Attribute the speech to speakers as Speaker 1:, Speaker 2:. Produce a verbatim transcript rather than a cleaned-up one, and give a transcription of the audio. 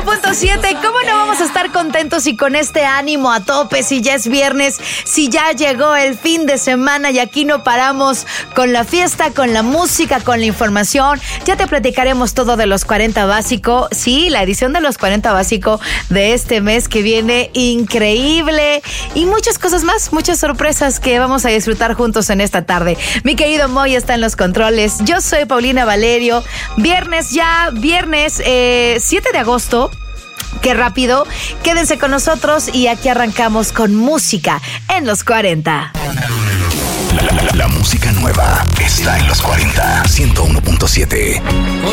Speaker 1: uno punto siete. ¿Cómo no vamos a estar contentos y con este ánimo a tope si ya es viernes, si ya llegó el fin de semana y aquí no paramos con la fiesta, con la música, con la información? Ya te platicaremos todo de los cuarenta básico. Sí, la edición de los cuarenta básico de este mes que viene increíble y muchas cosas más, muchas sorpresas que vamos a disfrutar juntos en esta tarde. Mi querido Moy está en los controles. Yo soy Paulina Valerio. Viernes ya, viernes eh, siete de agosto. Qué rápido. Quédense con nosotros y aquí arrancamos con música en los cuarenta.
Speaker 2: La, la, la, la música nueva está en los cuarenta, ciento uno punto siete.